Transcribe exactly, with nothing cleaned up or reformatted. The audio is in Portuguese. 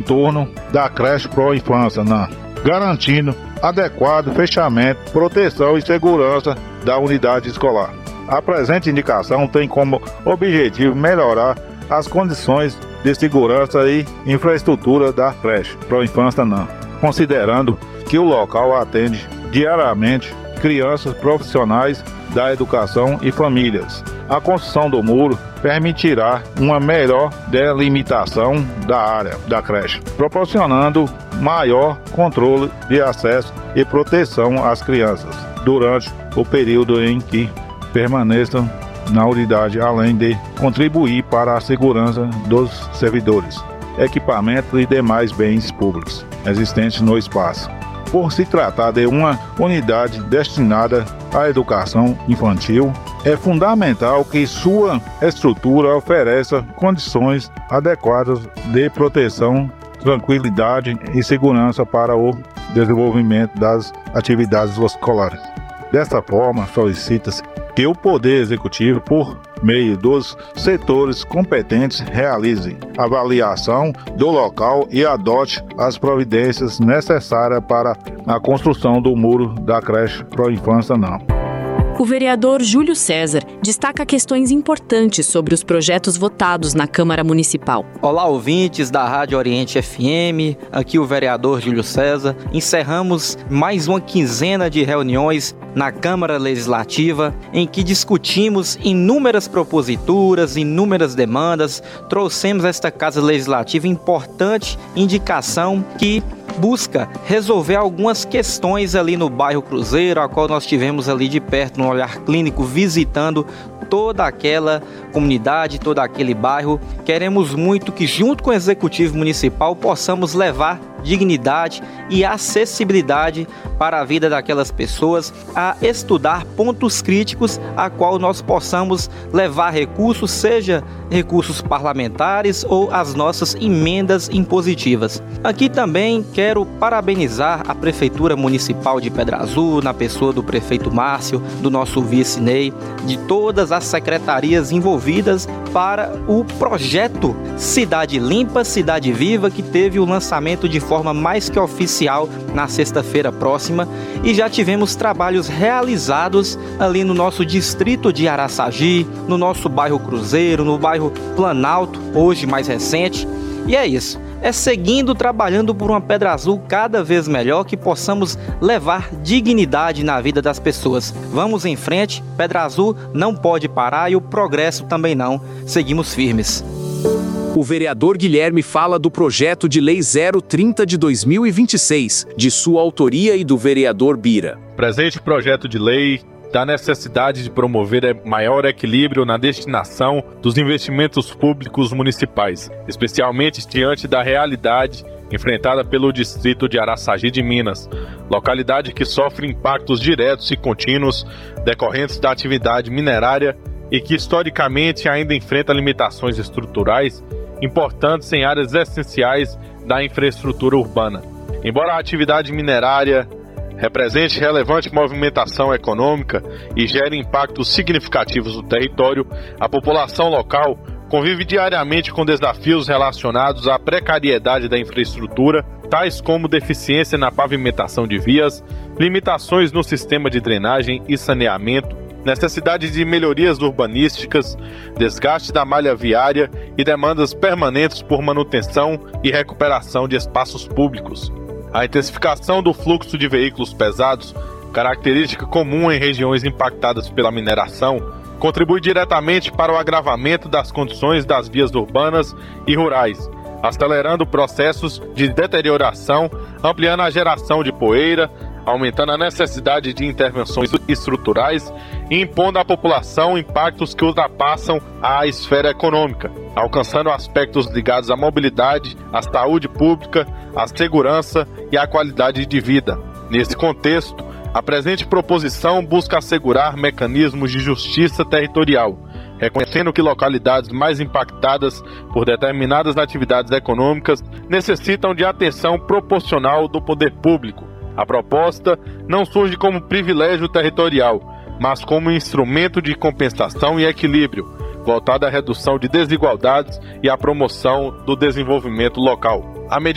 entorno da creche pró-infância, né? Garantindo adequado fechamento, proteção e segurança da unidade escolar. A presente indicação tem como objetivo melhorar as condições de segurança e infraestrutura da creche pró-infância, não, considerando que o local atende diariamente crianças profissionais da educação e famílias. A construção do muro permitirá uma melhor delimitação da área da creche, proporcionando maior controle de acesso e proteção às crianças durante o período em que permaneçam na unidade, além de contribuir para a segurança dos servidores, equipamentos e demais bens públicos existentes no espaço. Por se tratar de uma unidade destinada à educação infantil, é fundamental que sua estrutura ofereça condições adequadas de proteção, tranquilidade e segurança para o desenvolvimento das atividades escolares. Dessa forma, solicita-se que o Poder Executivo, por meio dos setores competentes, realize avaliação do local e adote as providências necessárias para a construção do muro da creche pró-infância, não. O vereador Júlio César destaca questões importantes sobre os projetos votados na Câmara Municipal. Olá, ouvintes da Rádio Oriente F M, aqui o vereador Júlio César. Encerramos mais uma quinzena de reuniões na Câmara Legislativa, em que discutimos inúmeras proposituras, inúmeras demandas, trouxemos a esta Casa Legislativa importante indicação que busca resolver algumas questões ali no bairro Cruzeiro, a qual nós tivemos ali de perto, no olhar clínico, visitando toda aquela comunidade, todo aquele bairro. Queremos muito que, junto com o Executivo Municipal, possamos levar dignidade e acessibilidade para a vida daquelas pessoas, a estudar pontos críticos a qual nós possamos levar recursos, seja recursos parlamentares ou as nossas emendas impositivas. Aqui também quero parabenizar a Prefeitura Municipal de Pedra Azul, na pessoa do prefeito Márcio, do nosso vice Ney, de todas as secretarias envolvidas para o projeto Cidade Limpa, Cidade Viva, que teve o lançamento de forma mais que oficial na sexta-feira próxima, e já tivemos trabalhos realizados ali no nosso distrito de Araçagi, no nosso bairro Cruzeiro, no bairro Planalto, hoje mais recente. E é isso, é seguindo trabalhando por uma Pedra Azul cada vez melhor, que possamos levar dignidade na vida das pessoas. Vamos em frente, Pedra Azul não pode parar e o progresso também não. Seguimos firmes. O vereador Guilherme fala do projeto de lei zero trinta de dois mil e vinte e seis, de sua autoria e do vereador Bira. Presente projeto de lei da necessidade de promover maior equilíbrio na destinação dos investimentos públicos municipais, especialmente diante da realidade enfrentada pelo distrito de Araçagi de Minas, localidade que sofre impactos diretos e contínuos decorrentes da atividade minerária e que historicamente ainda enfrenta limitações estruturais importantes em áreas essenciais da infraestrutura urbana. Embora a atividade minerária represente relevante movimentação econômica e gere impactos significativos no território, a população local convive diariamente com desafios relacionados à precariedade da infraestrutura, tais como deficiência na pavimentação de vias, limitações no sistema de drenagem e saneamento, necessidade de melhorias urbanísticas, desgaste da malha viária e demandas permanentes por manutenção e recuperação de espaços públicos. A intensificação do fluxo de veículos pesados, característica comum em regiões impactadas pela mineração, contribui diretamente para o agravamento das condições das vias urbanas e rurais, acelerando processos de deterioração, ampliando a geração de poeira, aumentando a necessidade de intervenções estruturais e impondo à população impactos que ultrapassam a esfera econômica, alcançando aspectos ligados à mobilidade, à saúde pública, à segurança e à qualidade de vida. Nesse contexto, a presente proposição busca assegurar mecanismos de justiça territorial, reconhecendo que localidades mais impactadas por determinadas atividades econômicas necessitam de atenção proporcional do poder público. A proposta não surge como privilégio territorial, mas como instrumento de compensação e equilíbrio, voltada à redução de desigualdades e à promoção do desenvolvimento local. A medida